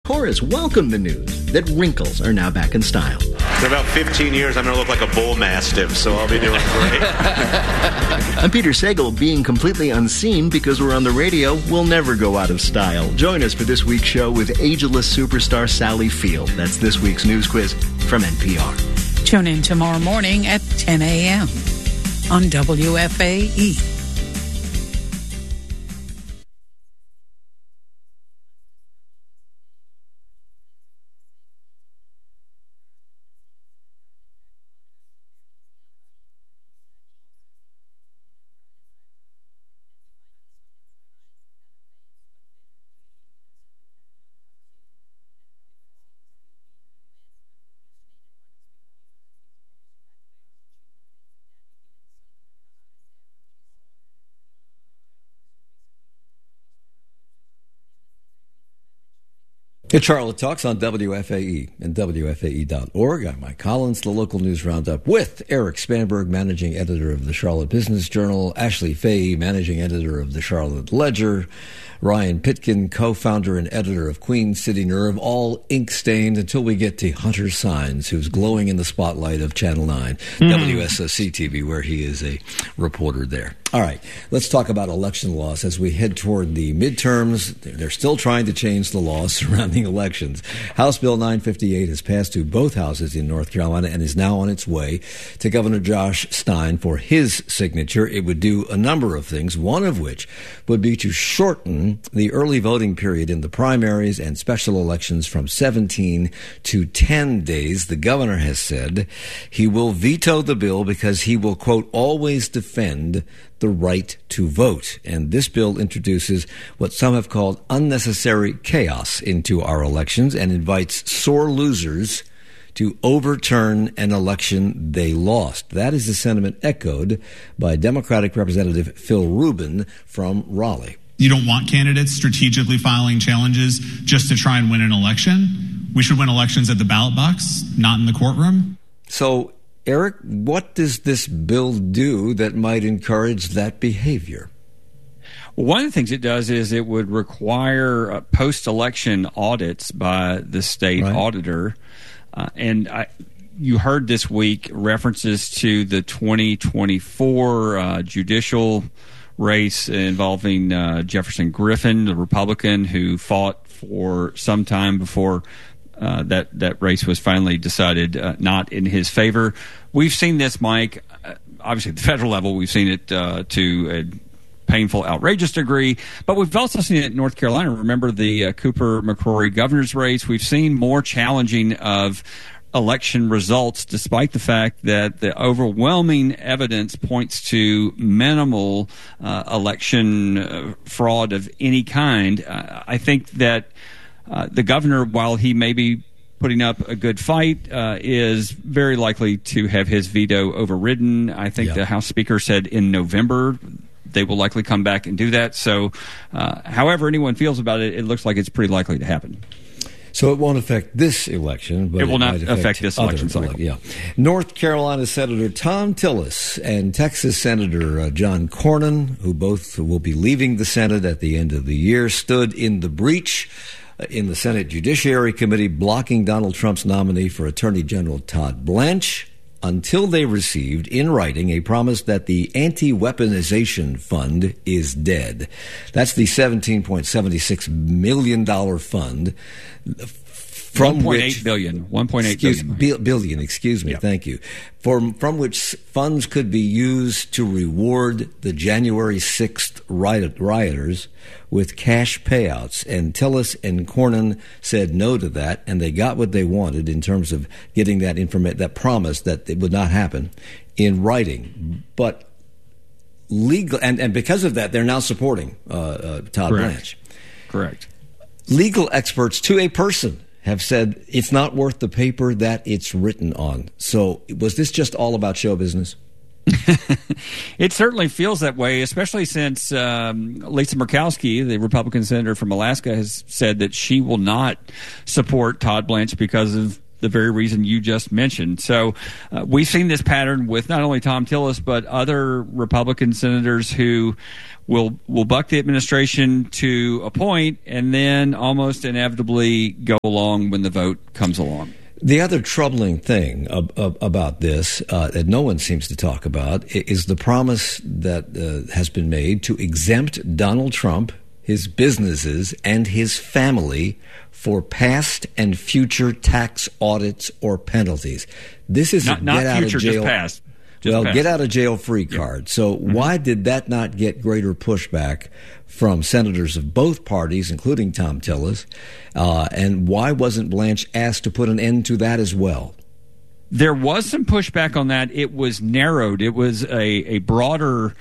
Sephora has welcomed the news that wrinkles are now back in style. For about 15 years, I'm going to look like a bull mastiff, so I'll be doing great. I'm Peter Sagal. Being completely unseen because we're on the radio will never go out of style. Join us for this week's show with ageless superstar Sally Field. That's this week's news quiz from NPR. Tune in tomorrow morning at 10 a.m. on WFAE. It's Charlotte Talks on WFAE and WFAE.org. I'm Mike Collins, the local news roundup with Eric Spanberg, managing editor of the Charlotte Business Journal, Ashley Fahey, managing editor of the Charlotte Ledger, Ryan Pitkin, co-founder and editor of Queen City Nerve, all ink-stained until we get to Hunter Sines, who's glowing in the spotlight of Channel 9, WSOC-TV, where he is a reporter there. All right, let's talk about election laws as we head toward the midterms. They're still trying to change the laws surrounding elections. House Bill 958 has passed through both houses in North Carolina and is now on its way to Governor Josh Stein for his signature. It would do a number of things, one of which would be to shorten the early voting period in the primaries and special elections from 17 to 10 days. The governor has said he will veto the bill because he will, quote, always defend the right to vote. And this bill introduces what some have called unnecessary chaos into our elections and invites sore losers to overturn an election they lost. That is the sentiment echoed by Democratic Representative Phil Rubin from Raleigh. You don't want candidates strategically filing challenges just to try and win an election. We should win elections at the ballot box, not in the courtroom. So, Eric, what does this bill do that might encourage that behavior? Well, one of the things it does is it would require post-election audits by the state auditor. You heard this week references to the 2024 judicial race involving Jefferson Griffin, the Republican who fought for some time before that race was finally decided not in his favor. We've seen this, Mike, obviously at the federal level. We've seen it to a painful, outrageous degree, but we've also seen it in North Carolina. Remember the Cooper-McCrory governor's race? We've seen more challenging of election results, despite the fact that the overwhelming evidence points to minimal election fraud of any kind. I think that the governor, while he may be putting up a good fight, is very likely to have his veto overridden. I think the House Speaker said in November they will likely come back and do that. So however anyone feels about it, it looks like it's pretty likely to happen. So it won't affect this election, but it will not affect this election cycle. Yeah. North Carolina Senator Thom Tillis and Texas Senator John Cornyn, who both will be leaving the Senate at the end of the year, stood in the breach in the Senate Judiciary Committee, blocking Donald Trump's nominee for Attorney General Todd Blanche until they received in writing a promise that the anti-weaponization fund is dead. That's the $17.76 million fund from which $1.8 billion, excuse me, thank you, from which funds could be used to reward the January 6th rioters with cash payouts. And Tillis and Cornyn said no to that, and they got what they wanted in terms of getting that that promise that it would not happen in writing. But legal, and because of that, they're now supporting Todd Blanche. Correct. Legal experts, to a person, have said it's not worth the paper that it's written on. So was this just all about show business? It certainly feels that way, especially since Lisa Murkowski, the Republican senator from Alaska, has said that she will not support Todd Blanche because of the very reason you just mentioned. So we've seen this pattern with not only Thom Tillis, but other Republican senators who will buck the administration to a point and then almost inevitably go along when the vote comes along. The other troubling thing about this that no one seems to talk about is the promise that has been made to exempt Donald Trump, his businesses, and his family for past and future tax audits or penalties. This is not get out future, of jail. just past. Get out of jail free card. So why did that not get greater pushback from senators of both parties, including Thom Tillis? And why wasn't Blanche asked to put an end to that as well? There was some pushback on that. It was narrowed. It was a broader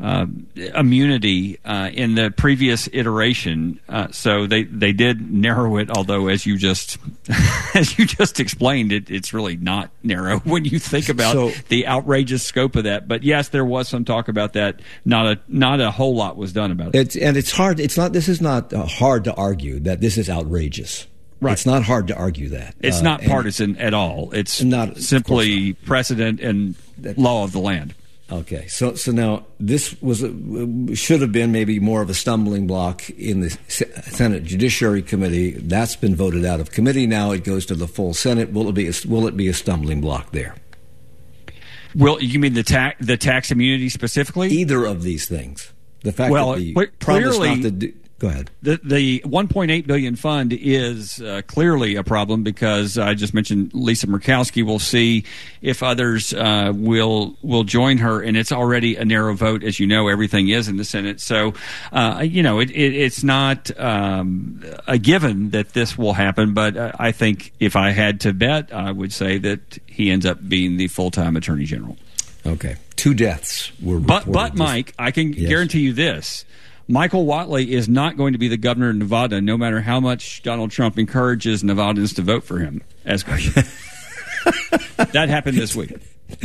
immunity in the previous iteration. So they did narrow it, although as you just explained, it's really not narrow when you think about the outrageous scope of that. But yes, there was some talk about that. Not a whole lot was done about it. It's hard. This is not hard to argue that this is outrageous. Right. It's not hard to argue that. It's not partisan at all. It's not simply precedent and law of the land. Okay. So now this should have been maybe more of a stumbling block in the Senate Judiciary Committee. That's been voted out of committee. Now it goes to the full Senate. Will it be a stumbling block there? Well, you mean the tax immunity specifically? Either of these things. The fact that the promise not to do. Go ahead. The $1.8 billion fund is clearly a problem because I just mentioned Lisa Murkowski. We'll see if others will join her, and it's already a narrow vote, as you know. Everything is in the Senate, so it's not a given that this will happen. But I think if I had to bet, I would say that he ends up being the full-time Attorney General. Okay, 2 deaths were reported. But Mike, I can guarantee you this. Michael Whatley is not going to be the governor of Nevada, no matter how much Donald Trump encourages Nevadans to vote for him as governor. That happened this week.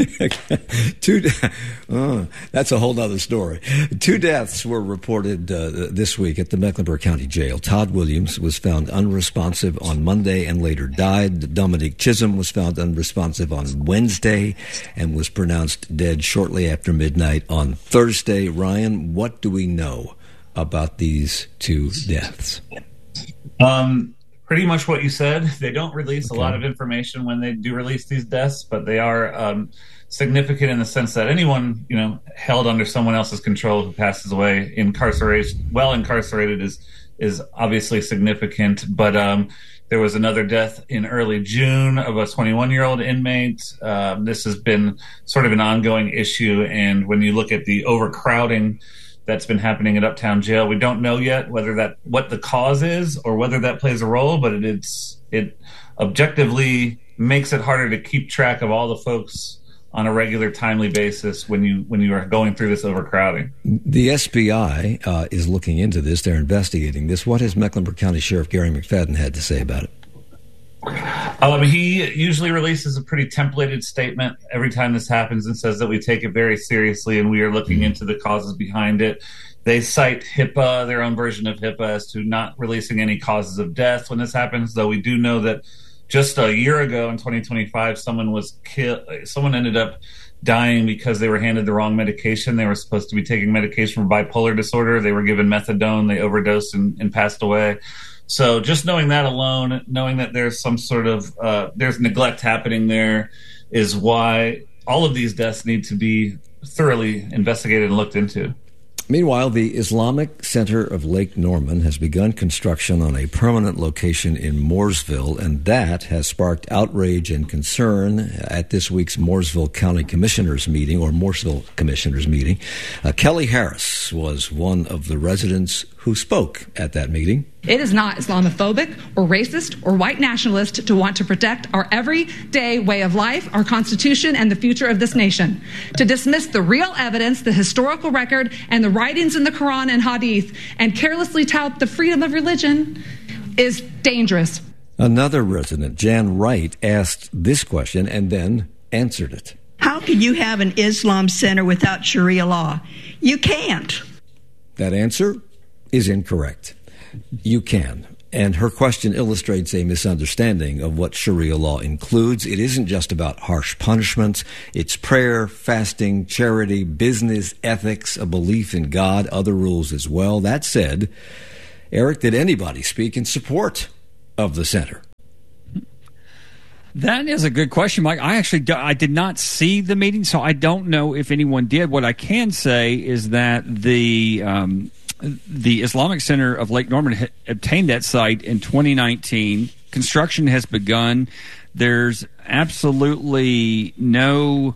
That's a whole other story. 2 deaths were reported this week at the Mecklenburg County Jail. Todd Williams was found unresponsive on Monday and later died. Dominic Chisholm was found unresponsive on Wednesday and was pronounced dead shortly after midnight on Thursday. Ryan, what do we know about these 2 deaths? Pretty much what you said. They don't release a lot of information when they do release these deaths, but they are significant in the sense that anyone held under someone else's control who passes away incarcerated is obviously significant. But there was another death in early June of a 21-year-old inmate. This has been sort of an ongoing issue, and when you look at the overcrowding that's been happening at Uptown Jail, we don't know yet what the cause is or whether that plays a role, but it objectively makes it harder to keep track of all the folks on a regular, timely basis when you are going through this overcrowding. The SBI is looking into this. They're investigating this. What has Mecklenburg County Sheriff Gary McFadden had to say about it? He usually releases a pretty templated statement every time this happens and says that we take it very seriously and we are looking into the causes behind it. They cite HIPAA, their own version of HIPAA, as to not releasing any causes of death when this happens, though we do know that just a year ago in 2025, someone was killed. Someone ended up dying because they were handed the wrong medication. They were supposed to be taking medication for bipolar disorder. They were given methadone. They overdosed and passed away. So just knowing that alone, knowing that there's some sort of there's neglect happening there is why all of these deaths need to be thoroughly investigated and looked into. Meanwhile, the Islamic Center of Lake Norman has begun construction on a permanent location in Mooresville, and that has sparked outrage and concern at this week's Mooresville County Commissioners meeting, or Mooresville Commissioners meeting. Kelly Harris was one of the residents who spoke at that meeting. It is not Islamophobic or racist or white nationalist to want to protect our everyday way of life, our Constitution, and the future of this nation. To dismiss the real evidence, the historical record, and the writings in the Quran and Hadith, and carelessly tout the freedom of religion is dangerous. Another resident, Jan Wright, asked this question and then answered it. How can you have an Islam center without Sharia law? You can't. That answer is incorrect. You can. And her question illustrates a misunderstanding of what Sharia law includes. It isn't just about harsh punishments. It's prayer, fasting, charity, business, ethics, a belief in God, other rules as well. That said, Eric, did anybody speak in support of the center? That is a good question, Mike. I did not see the meeting, so I don't know if anyone did. What I can say is that the Islamic Center of Lake Norman obtained that site in 2019. Construction has begun. There's absolutely no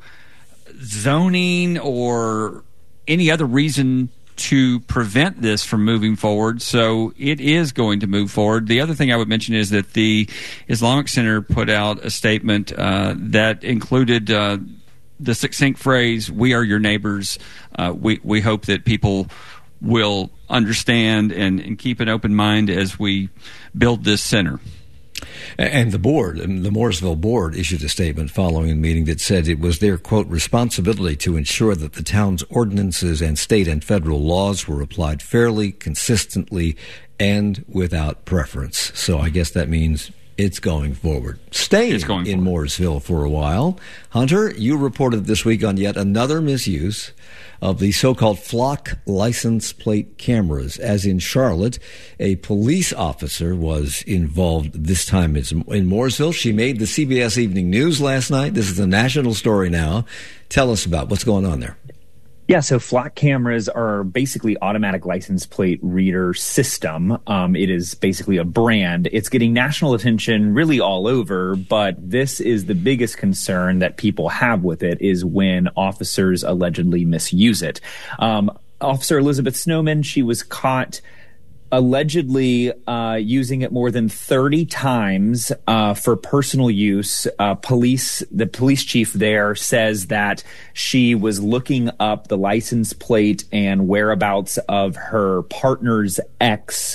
zoning or any other reason to prevent this from moving forward, so it is going to move forward. The other thing I would mention is that the Islamic Center put out a statement that included the succinct phrase, "We are your neighbors." We hope that people will understand and keep an open mind as we build this center. And the board, the Mooresville board, issued a statement following a meeting that said it was their, quote, responsibility to ensure that the town's ordinances and state and federal laws were applied fairly, consistently, and without preference. So I guess that means it's going forward. Staying in Mooresville for a while, Hunter, you reported this week on yet another misuse of the so-called flock license plate cameras. As in Charlotte, a police officer was involved this time in Mooresville. She made the CBS Evening News last night. This is a national story now. Tell us about what's going on there. Yeah, so flock cameras are basically automatic license plate reader system. It is basically a brand. It's getting national attention really all over, but this is the biggest concern that people have with it is when officers allegedly misuse it. Officer Elizabeth Snowman, she was caught allegedly using it more than 30 times for personal use. The police chief there says that she was looking up the license plate and whereabouts of her partner's ex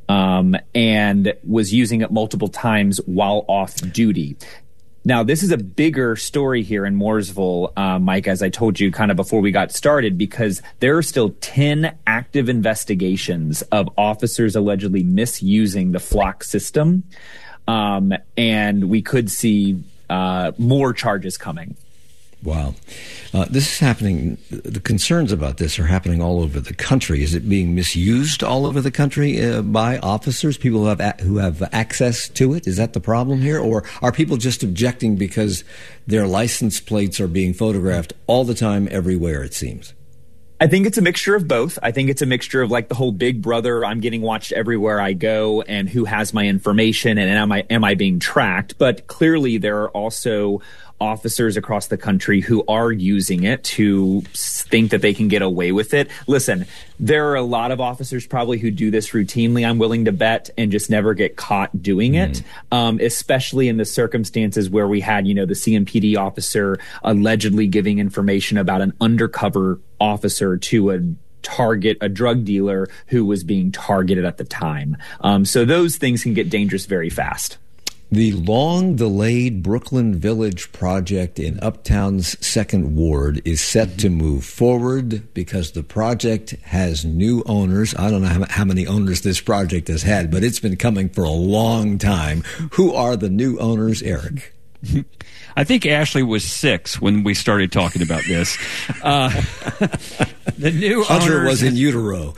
and was using it multiple times while off duty. Now, this is a bigger story here in Mooresville, Mike, as I told you kind of before we got started, because there are still 10 active investigations of officers allegedly misusing the flock system, and we could see more charges coming. Wow. This is happening. The concerns about this are happening all over the country. Is it being misused all over the country by officers, people who have access to it? Is that the problem here? Or are people just objecting because their license plates are being photographed all the time, everywhere, it seems? I think it's a mixture of both. I think it's a mixture of like the whole Big Brother, I'm getting watched everywhere I go, and who has my information, and am I being tracked? But clearly there are also officers across the country who are using it to think that they can get away with it. Listen, there are a lot of officers probably who do this routinely, I'm willing to bet, and just never get caught doing it, especially in the circumstances where we had, the CMPD officer allegedly giving information about an undercover officer to a drug dealer who was being targeted at the time. So those things can get dangerous very fast. The long-delayed Brooklyn Village project in Uptown's Second Ward is set to move forward because the project has new owners. I don't know how many owners this project has had, but it's been coming for a long time. Who are the new owners, Eric? I think Ashley was 6 when we started talking about this. The new Hunter owners was in utero.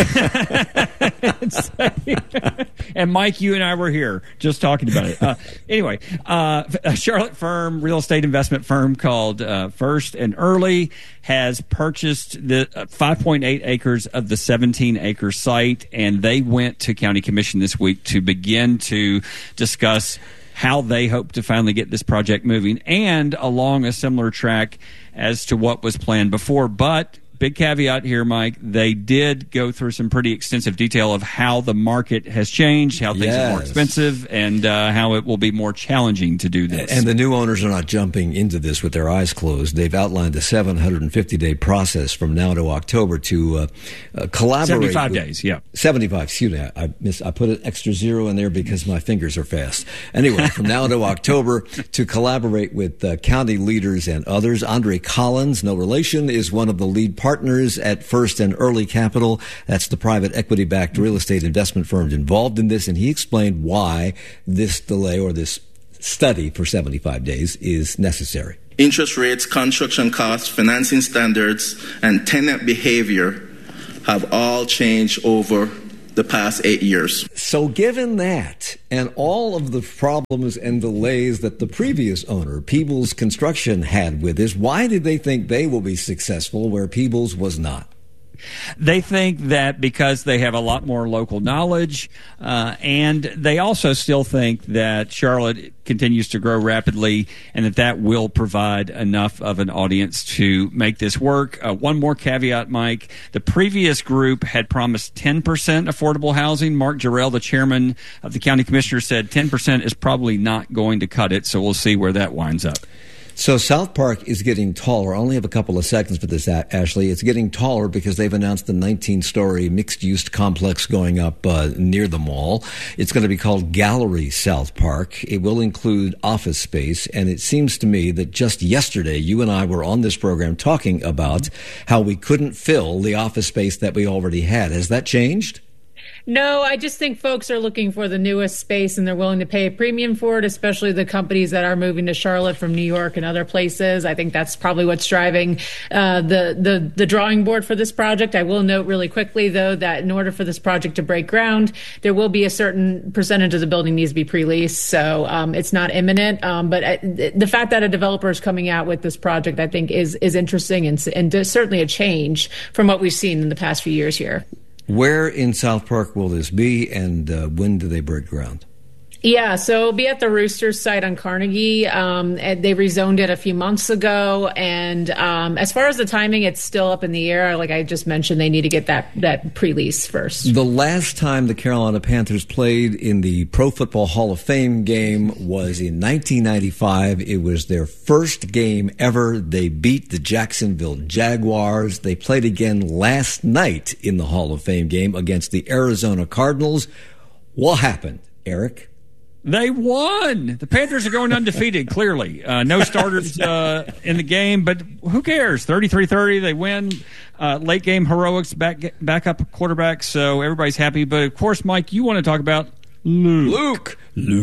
And Mike, you and I were here just talking about it. Anyway, a Charlotte firm, real estate investment firm called First and Early has purchased the 5.8 acres of the 17-acre site, and they went to County Commission this week to begin to discuss how they hope to finally get this project moving and along a similar track as to what was planned before. But big caveat here, Mike, they did go through some pretty extensive detail of how the market has changed, how things are more expensive, and how it will be more challenging to do this. And the new owners are not jumping into this with their eyes closed. They've outlined a 750-day process from now to October to collaborate. 75 days, yeah. 75, excuse me. I put an extra zero in there because my fingers are fast. Anyway, from now to October to collaborate with county leaders and others. Andre Collins, no relation, is one of the lead partners at First and Early Capital. That's the private equity-backed real estate investment firm involved in this, and he explained why this delay or this study for 75 days is necessary. Interest rates, construction costs, financing standards, and tenant behavior have all changed over the past 8 years. So given that and all of the problems and delays that the previous owner, Peebles Construction, had with this, why did they think they will be successful where Peebles was not? They think that because they have a lot more local knowledge, and they also still think that Charlotte continues to grow rapidly and that will provide enough of an audience to make this work. One more caveat, Mike. The previous group had promised 10% affordable housing. Mark Jarrell, the chairman of the county commissioners, said 10% is probably not going to cut it, so we'll see where that winds up. So South Park is getting taller. I only have a couple of seconds for this, Ashley. It's getting taller because they've announced the 19-story mixed-use complex going up near the mall. It's going to be called Gallery South Park. It will include office space, and it seems to me that just yesterday you and I were on this program talking about how we couldn't fill the office space that we already had. Has that changed? No, I just think folks are looking for the newest space and they're willing to pay a premium for it, especially the companies that are moving to Charlotte from New York and other places. I think that's probably what's driving the drawing board for this project. I will note really quickly, though, that in order for this project to break ground, there will be a certain percentage of the building needs to be pre-leased. So it's not imminent. But the fact that a developer is coming out with this project, I think, is interesting and certainly a change from what we've seen in the past few years here. Where in South Park will this be, and when do they break ground? Yeah, so it'll be at the Roosters site on Carnegie. They rezoned it a few months ago, and as far as the timing, it's still up in the air. Like I just mentioned, they need to get that pre-lease first. The last time the Carolina Panthers played in the Pro Football Hall of Fame game was in 1995. It was their first game ever. They beat the Jacksonville Jaguars. They played again last night in the Hall of Fame game against the Arizona Cardinals. What happened, Eric? They won. The Panthers are going undefeated, clearly. No starters in the game, but who cares? 33-30, they win. Late game heroics, back up quarterback, so everybody's happy. But, of course, Mike, you want to talk about Luke.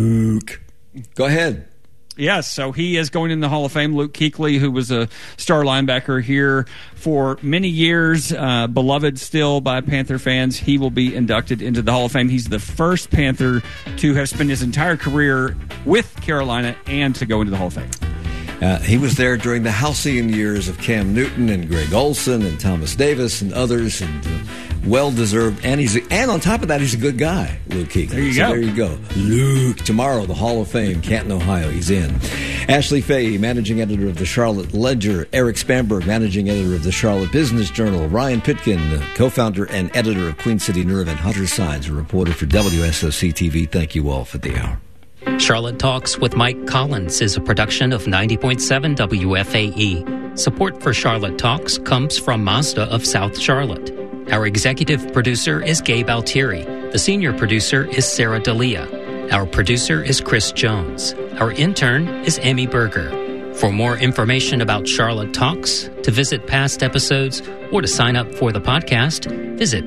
Go ahead. Yes, so he is going in the Hall of Fame. Luke Kuechly, who was a star linebacker here for many years, beloved still by Panther fans. He will be inducted into the Hall of Fame. He's the first Panther to have spent his entire career with Carolina and to go into the Hall of Fame. He was there during the halcyon years of Cam Newton and Greg Olson and Thomas Davis and others, and well-deserved. And on top of that, he's a good guy, Luke Kuechly. There you go. Luke. Tomorrow, the Hall of Fame, Canton, Ohio. He's in. Ashley Fahey, managing editor of the Charlotte Ledger. Eric Spanberg, managing editor of the Charlotte Business Journal. Ryan Pitkin, co-founder and editor of Queen City Nerve and Hunter Signs, a reporter for WSOC-TV. Thank you all for the hour. Charlotte Talks with Mike Collins is a production of 90.7 WFAE. Support for Charlotte Talks comes from Mazda of South Charlotte. Our executive producer is Gabe Altieri. The senior producer is Sarah D'Elia. Our producer is Chris Jones. Our intern is Amy Berger. For more information about Charlotte Talks, to visit past episodes, or to sign up for the podcast, visit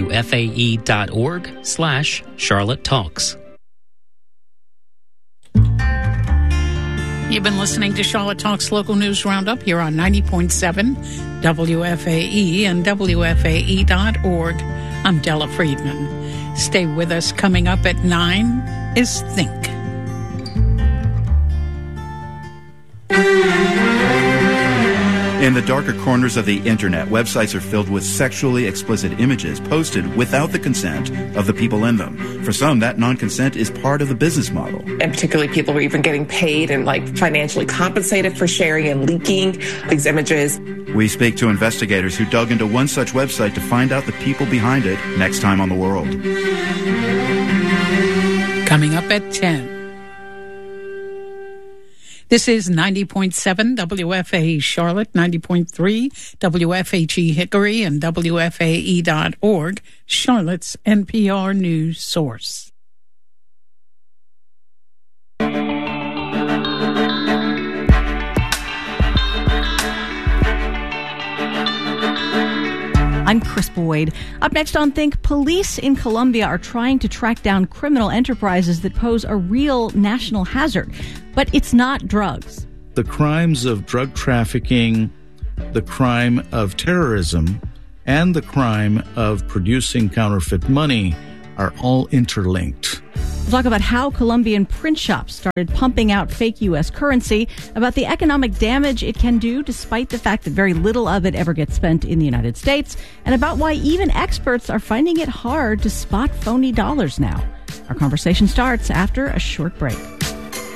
WFAE.org/Charlotte Talks. You've been listening to Charlotte Talks Local News Roundup here on 90.7 WFAE and WFAE.org. I'm Della Friedman. Stay with us. Coming up at 9 is Think. In the darker corners of the internet, websites are filled with sexually explicit images posted without the consent of the people in them. For some, that non-consent is part of the business model. And particularly people are even getting paid and financially compensated for sharing and leaking these images. We speak to investigators who dug into one such website to find out the people behind it next time on The World. Coming up at 10. This is 90.7 WFAE Charlotte, 90.3 WFHE Hickory, and WFAE.org, Charlotte's NPR news source. I'm Chris Boyd. Up next on Think, police in Colombia are trying to track down criminal enterprises that pose a real national hazard. But it's not drugs. The crimes of drug trafficking, the crime of terrorism, and the crime of producing counterfeit money are all interlinked. We'll talk about how Colombian print shops started pumping out fake U.S. currency, about the economic damage it can do despite the fact that very little of it ever gets spent in the United States, and about why even experts are finding it hard to spot phony dollars now. Our conversation starts after a short break.